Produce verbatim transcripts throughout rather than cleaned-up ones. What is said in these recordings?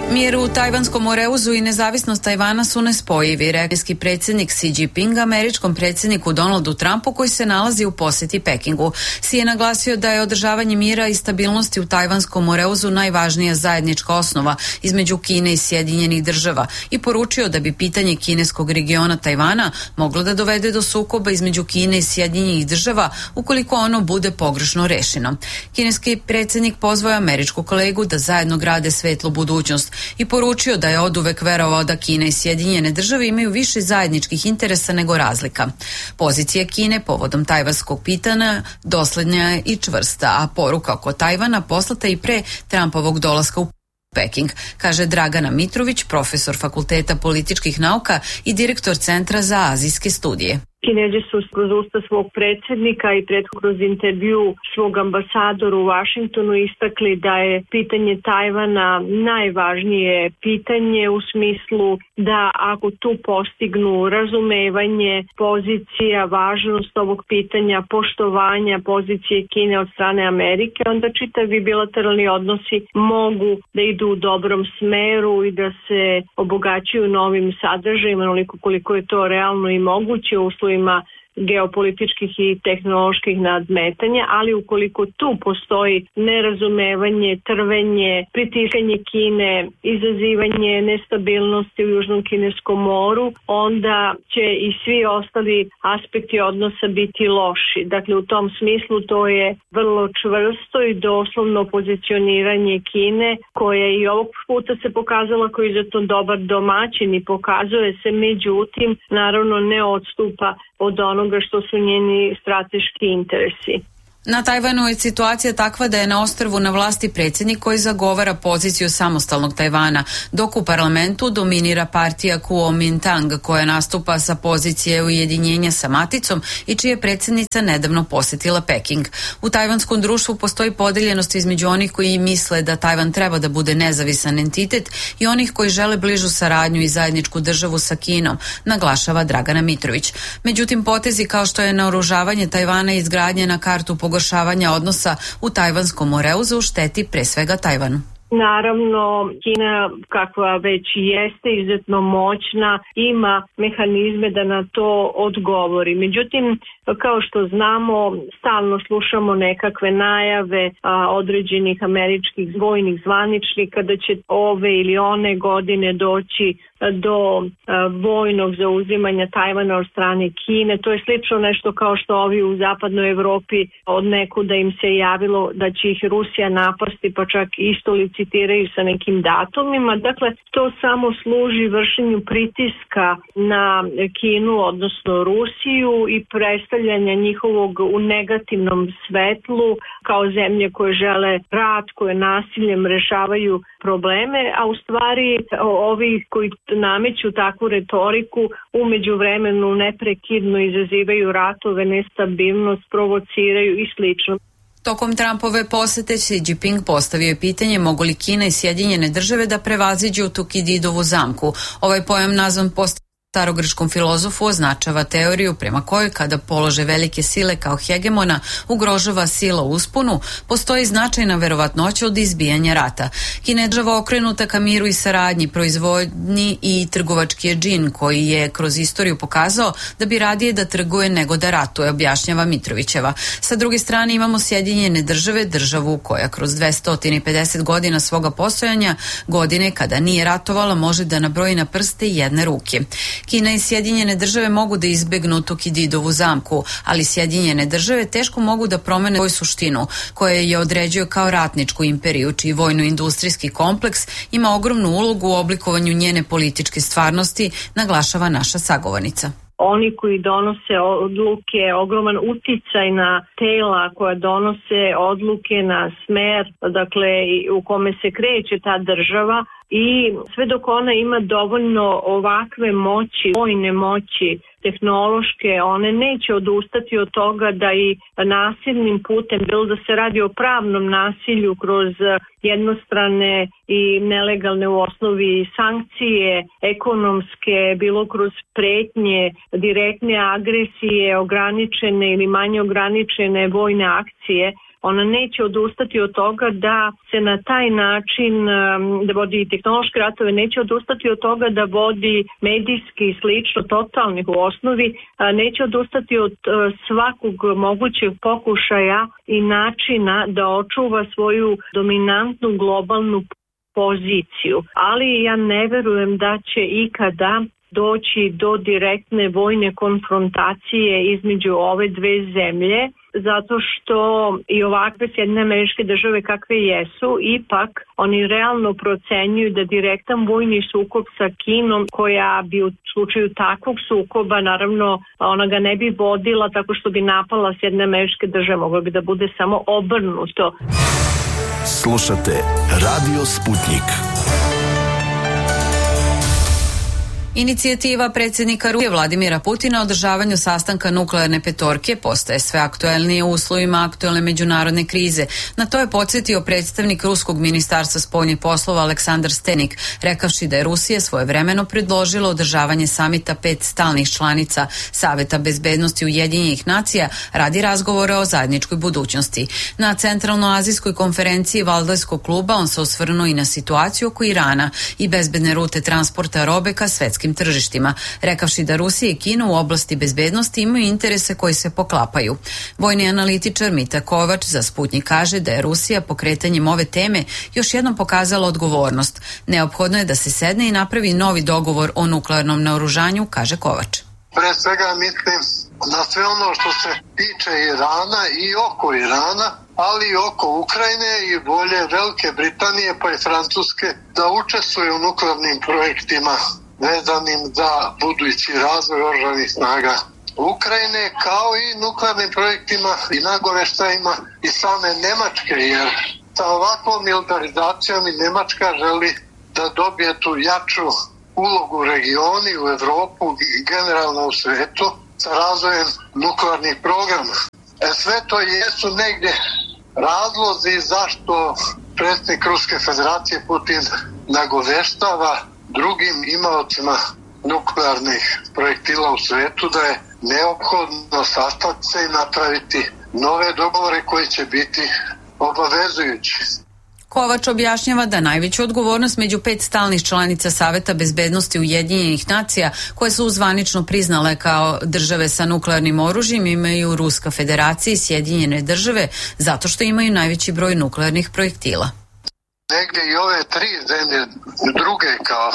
Mir u Tajvanskom Moreuzu i nezavisnost Tajvana su nespojivi, rekli predsjednik Xi Jinping američkom predsjedniku Donaldu Trumpu koji se nalazi u posjeti Pekingu. Xi je naglasio da je održavanje mira i stabilnosti u Tajvanskom Moreuzu najvažnija zajednička osnova između Kine i Sjedinjenih država i poručio da bi pitanje kineskog regiona Tajvana moglo da dovede do sukoba između Kine i Sjedinjenih država ukoliko ono bude pogrešno rešeno. Kineski predsjednik pozvao američku kolegu da zajedno grade svetlu budućnost i poručio da je oduvek verovao da Kina i Sjedinjene države imaju više zajedničkih interesa nego razlika. Pozicija Kine povodom tajvanskog pitanja doslednja je i čvrsta, a poruka oko Tajvana poslata i pre Trumpovog dolaska u Peking, kaže Dragana Mitrović, profesor Fakulteta političkih nauka i direktor Centra za azijske studije. Kinezi su kroz usta svog predsjednika i prethodno kroz intervju svog ambasadora u Vašingtonu istakli da je pitanje Tajvana najvažnije pitanje u smislu da ako tu postignu razumevanje pozicija, važnost ovog pitanja, poštovanja pozicije Kine od strane Amerike, onda čitavi bilateralni odnosi mogu da idu u dobrom smeru i da se obogaćuju novim sadržajima, onoliko koliko je to realno i moguće u uslovima geopolitičkih i tehnoloških nadmetanja, ali ukoliko tu postoji nerazumevanje, trvenje, pritiskanje Kine, izazivanje nestabilnosti u Južnom kineskom moru, onda će i svi ostali aspekti odnosa biti loši. Dakle, u tom smislu to je vrlo čvrsto i doslovno pozicioniranje Kine, koje i ovog puta se pokazala kao izuzetno dobar domaćin i pokazuje se, međutim, naravno ne odstupa od onoga što su njeni strateški interesi. Na Tajvanu je situacija takva da je na ostrvu na vlasti predsjednik koji zagovara poziciju samostalnog Tajvana, dok u parlamentu dominira partija Kuomintang koja nastupa sa pozicije ujedinjenja sa maticom i čija je predsjednica nedavno posjetila Peking. U tajvanskom društvu postoji podeljenost između onih koji misle da Tajvan treba da bude nezavisan entitet i onih koji žele bližu saradnju i zajedničku državu sa Kinom, naglašava Dragana Mitrović. Međutim, potezi kao što je naoružavanje Tajvana i izgradnje na kartu pogoršavanja odnosa u Tajvanskom Moreuzu šteti pre svega Tajvanu. Naravno, Kina, kakva već jeste izuzetno moćna, ima mehanizme da na to odgovori. Međutim, kao što znamo, stalno slušamo nekakve najave a, određenih američkih vojnih zvaničnika da će ove ili one godine doći do a, vojnog zauzimanja Tajvana od strane Kine. To je slično nešto kao što ovi u zapadnoj Evropi od nekuda im se javilo da će ih Rusija napasti, pa čak isto licitiraju sa nekim datumima. Dakle, to samo služi vršenju pritiska na Kinu, odnosno Rusiju, i predstavljanja njihovog u negativnom svetlu kao zemlje koje žele rat, koje nasiljem rešavaju probleme, a u stvari ovi koji nameću takvu retoriku u međuvremenu neprekidno izazivaju ratove, nestabilnost, provociraju i slično. Tokom Trumpove posete Xi Jinping postavio je pitanje mogu li Kina i Sjedinjene države da prevaziđu Tukididovu zamku. Ovaj pojam nazvan post starogrčkom filozofu označava teoriju prema kojoj kada polože velike sile kao hegemona ugrožava sila u usponu, postoji značajna verovatnoća od izbijanja rata. Kina je država okrenuta ka miru i saradnji, proizvodnji i trgovački je džin koji je kroz istoriju pokazao da bi radije da trguje nego da ratuje, objašnjava Mitrovićeva. Sa druge strane imamo Sjedinjene države, državu koja kroz dvesta pedeset godina svoga postojanja, godine kada nije ratovala, može da nabroji na prste jedne ruke. Kina i Sjedinjene države mogu da izbegnu Tukididovu zamku, ali Sjedinjene države teško mogu da promene svoju suštinu, koja je određuje kao ratničku imperiju, čiji vojno-industrijski kompleks ima ogromnu ulogu u oblikovanju njene političke stvarnosti, naglašava naša sagovornica. Oni koji donose odluke, ogroman uticaj na tela koja donose odluke, na smer, dakle u kome se kreće ta država, i sve dok ona ima dovoljno ovakve moći, vojne moći, tehnološke, one neće odustati od toga da i nasilnim putem, bilo da se radi o pravnom nasilju kroz jednostrane i nelegalne u osnovi sankcije, ekonomske, bilo kroz pretnje, direktne agresije, ograničene ili manje ograničene vojne akcije, ona neće odustati od toga da se na taj način, da vodi tehnološke ratove, neće odustati od toga da vodi medijski i slično, totalnih u osnovi, neće odustati od svakog mogućeg pokušaja i načina da očuva svoju dominantnu globalnu poziciju. Ali ja ne verujem da će ikada doći do direktne vojne konfrontacije između ove dve zemlje, zato što i ovakve Sjedinjene Američke Države kakve jesu, ipak oni realno procenjuju da direktan vojni sukob sa Kinom, koja bi u slučaju takvog sukoba, naravno ona ga ne bi vodila tako što bi napala Sjedinjene Američke Države, moglo bi da bude samo obrnuto. Slušate Radio Sputnik. Inicijativa predsjednika Rusije Vladimira Putina o održavanju sastanka nuklearne petorke postaje sve aktuelnije u uslovima aktuelne međunarodne krize. Na to je podsjetio predstavnik Ruskog ministarstva spoljnih poslova Aleksandar Stenik, rekavši da je Rusija svojevremeno predložila održavanje samita pet stalnih članica Saveta bezbednosti Ujedinjenih nacija radi razgovora o zajedničkoj budućnosti. Na centralnoazijskoj konferenciji Valdajskog kluba on se osvrnuo i na situaciju oko Irana i bezbedne rute transporta robe ka svetskim tržištima, rekavši da Rusija i Kina u oblasti bezbednosti imaju interese koji se poklapaju. Vojni analitičar Mita Kovač za Sputnik kaže da je Rusija pokretanjem ove teme još jednom pokazala odgovornost. Neophodno je da se sedne i napravi novi dogovor o nuklearnom naoružanju, kaže Kovač. Pre svega mislim na sve ono što se tiče Irana i oko Irana, ali i oko Ukrajine i volje Velike Britanije pa i Francuske da učestvuje u nuklearnim projektima vezanim za budući razvoj oružanih snaga Ukrajine, kao i nuklearnim projektima i nagoveštajima i same Nemačke, jer sa ovakvom militarizacijom i Nemačka želi da dobije tu jaču ulogu u regioni, u Evropu i generalno u svetu sa razvojem nuklearnih programa. E sve to jesu negdje razlozi zašto predsjednik Ruske federacije Putin nagoveštava drugim imaocima nuklearnih projektila u svetu da je neophodno sastati se i napraviti nove dogovore koji će biti obavezujući. Kovač objašnjava da najveću odgovornost među pet stalnih članica Saveta bezbednosti Ujedinjenih nacija, koje su zvanično priznale kao države sa nuklearnim oružjem, imaju Ruska federacija i Sjedinjene države, zato što imaju najveći broj nuklearnih projektila. Negdje i ove tri zemlje druge kao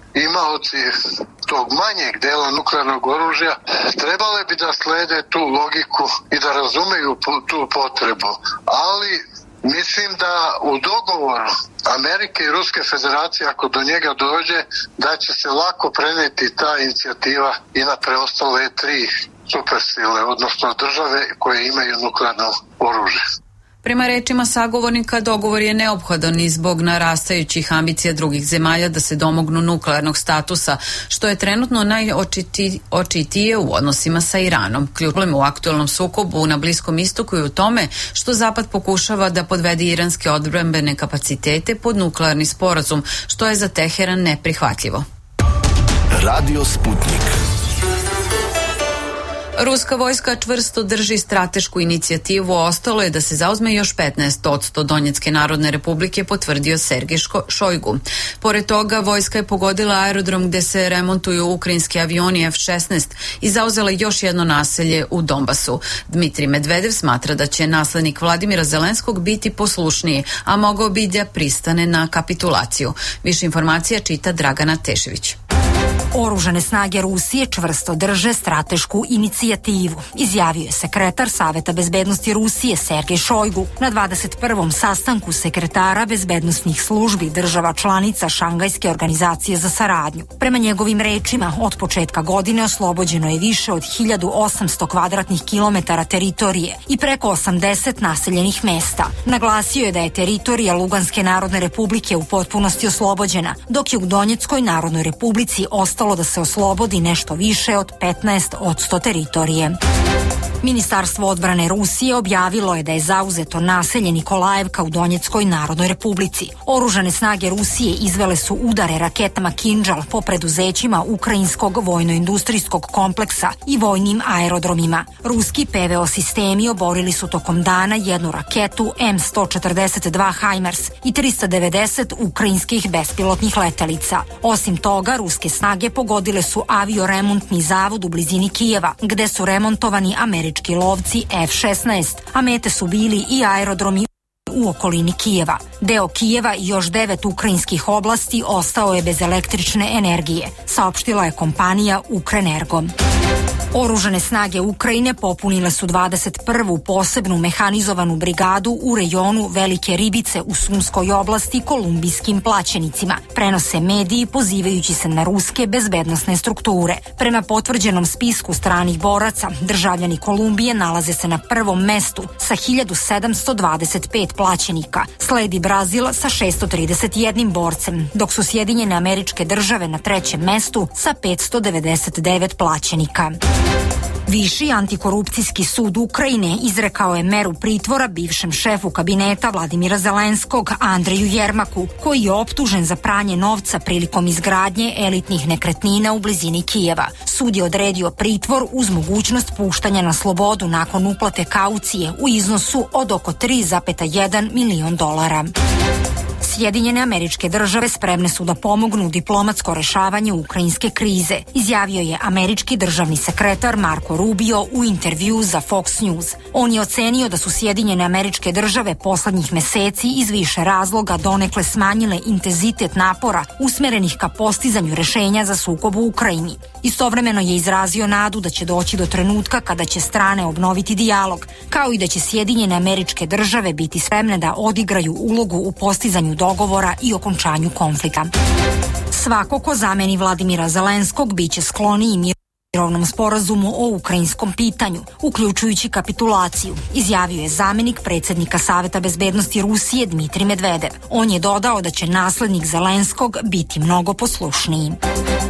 imaoci tog manjeg dela nuklearnog oružja trebale bi da slede tu logiku i da razumeju tu potrebu, ali mislim da u dogovoru Amerike i Ruske federacije, ako do njega dođe, da će se lako preneti ta inicijativa i na preostale tri supersile, odnosno države koje imaju nuklearno oružje. Prema rečima sagovornika, dogovor je neophodan i zbog narastajućih ambicija drugih zemalja da se domognu nuklearnog statusa, što je trenutno najočitije u odnosima sa Iranom. Ključ problema u aktualnom sukobu na Bliskom istoku je u tome što Zapad pokušava da podvede iranske odbrambene kapacitete pod nuklearni sporazum, što je za Teheran neprihvatljivo. Radio Sputnik. Ruska vojska čvrsto drži stratešku inicijativu, ostalo je da se zauzme još petnaest posto Donjecke narodne republike, potvrdio Sergej Šojgu. Pored toga, vojska je pogodila aerodrom gde se remontuju ukrajinski avioni F šesnaest i zauzela još jedno naselje u Donbasu. Dmitrij Medvedev smatra da će naslednik Vladimira Zelenskog biti poslušniji, a mogao bi da pristane na kapitulaciju. Više informacija čita Dragana Tešević. Oružane snage Rusije čvrsto drže stratešku inicijativu, izjavio je sekretar Saveta bezbednosti Rusije Sergej Šojgu na dvadeset prvom sastanku sekretara bezbednosnih službi država članica Šangajske organizacije za saradnju. Prema njegovim rečima, od početka godine oslobođeno je više od hiljadu osamsto kvadratnih kilometara teritorije i preko osamdeset naseljenih mesta. Naglasio je da je teritorija Luganske narodne republike u potpunosti oslobođena, dok je u Donjeckoj narodnoj republici ostalo da se oslobodi nešto više od petnaest posto teritorije. Ministarstvo odbrane Rusije objavilo je da je zauzeto naselje Nikolajevka u Donjeckoj Narodnoj Republici. Oružane snage Rusije izvele su udare raketama Kinžal po preduzećima ukrajinskog vojno-industrijskog kompleksa i vojnim aerodromima. Ruski P V O sistemi oborili su tokom dana jednu raketu M sto četrdeset dva HIMARS i trista devedeset ukrajinskih bespilotnih letelica. Osim toga, ruske snage pogodile su avioremontni zavod u blizini Kijeva, gde su remontovani američki lovci F šesnaest, a mete su bili i aerodromi u okolini Kijeva. Deo Kijeva i još devet ukrajinskih oblasti ostao je bez električne energije, saopštila je kompanija Ukrenergo. Oružane snage Ukrajine popunile su dvadeset prvu posebnu mehanizovanu brigadu u rejonu Velike Ribice u Sumskoj oblasti kolumbijskim plaćenicima, prenose mediji pozivajući se na ruske bezbednosne strukture. Prema potvrđenom spisku stranih boraca, državljani Kolumbije nalaze se na prvom mestu sa hiljadu sedamsto dvadeset pet plaćenika. Sledi Brazil sa šessto trideset jedan borcem, dok su Sjedinjene Američke Države na trećem mestu sa petsto devedeset devet plaćenika. Viši antikorupcijski sud Ukrajine izrekao je meru pritvora bivšem šefu kabineta Vladimira Zelenskog, Andreju Jermaku, koji je optužen za pranje novca prilikom izgradnje elitnih nekretnina u blizini Kijeva. Sud je odredio pritvor uz mogućnost puštanja na slobodu nakon uplate kaucije u iznosu od oko tri zarez jedan milion dolara. Sjedinjene Američke Države spremne su da pomognu diplomatsko rešavanje ukrajinske krize, izjavio je američki državni sekretar Marco Rubio u intervju za Fox News. On je ocenio da su Sjedinjene Američke Države poslednjih meseci iz više razloga donekle smanjile intenzitet napora usmerenih ka postizanju rešenja za sukob u Ukrajini. Istovremeno je izrazio nadu da će doći do trenutka kada će strane obnoviti dijalog, kao i da će Sjedinjene Američke Države biti spremne da odigraju ulogu u postizanju dogovora i okončanju konflikta. Svako ko zameni Vladimira Zelenskog biće skloniji mirovnom sporazumu o ukrajinskom pitanju, uključujući kapitulaciju, izjavio je zamenik predsjednika Saveta bezbednosti Rusije Dmitrij Medvedev. On je dodao da će naslednik Zelenskog biti mnogo poslušniji.